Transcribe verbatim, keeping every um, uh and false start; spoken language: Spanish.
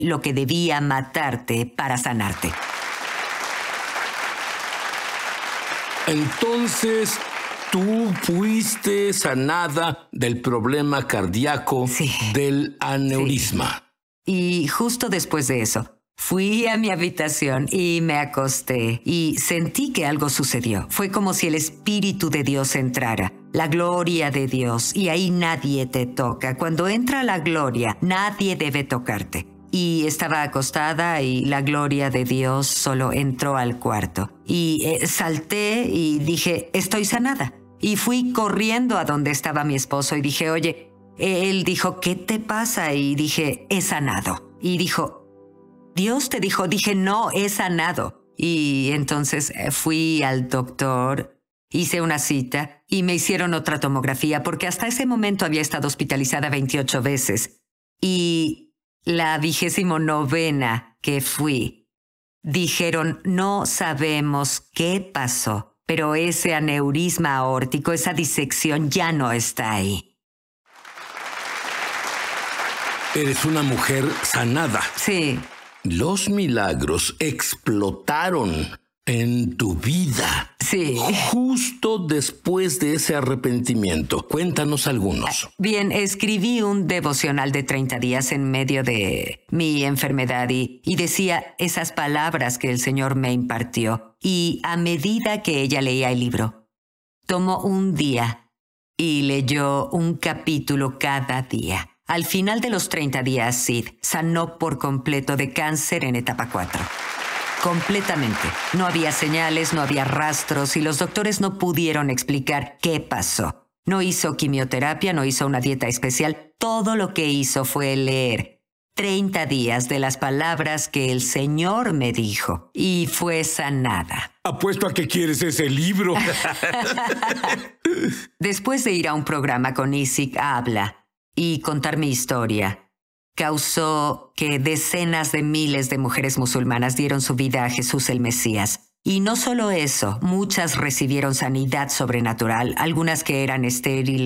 lo que debía matarte para sanarte. Entonces, tú fuiste sanada del problema cardíaco, sí. del aneurisma. Sí. Y justo después de eso, fui a mi habitación y me acosté y sentí que algo sucedió. Fue como si el Espíritu de Dios entrara, la gloria de Dios, y ahí nadie te toca. Cuando entra la gloria, nadie debe tocarte. Y estaba acostada y la gloria de Dios solo entró al cuarto. Y eh, salté y dije, estoy sanada. Y fui corriendo a donde estaba mi esposo y dije, oye, él dijo, ¿qué te pasa? Y dije, he sanado. Y dijo, Dios te dijo, dije, no, he sanado. Y entonces fui al doctor, hice una cita y me hicieron otra tomografía porque hasta ese momento había estado hospitalizada veintiocho veces. Y la vigésimo novena que fui, dijeron, no sabemos qué pasó, pero ese aneurisma aórtico, esa disección ya no está ahí. Eres una mujer sanada. Sí. Los milagros explotaron en tu vida. Sí. Justo después de ese arrepentimiento. Cuéntanos algunos. Bien, escribí un devocional de treinta días en medio de mi enfermedad y, y decía esas palabras que el Señor me impartió. Y a medida que ella leía el libro, tomó un día y leyó un capítulo cada día. Al final de los treinta días, Sid sanó por completo de cáncer en etapa cuatro. Completamente. No había señales, no había rastros y los doctores no pudieron explicar qué pasó. No hizo quimioterapia, no hizo una dieta especial. Todo lo que hizo fue leer treinta días de las palabras que el Señor me dijo y fue sanada. Apuesto a que quieres ese libro. Después de ir a un programa con Isaac Habla y contar mi historia, causó que decenas de miles de mujeres musulmanas dieron su vida a Jesús el Mesías. Y no solo eso, muchas recibieron sanidad sobrenatural, algunas que eran estériles,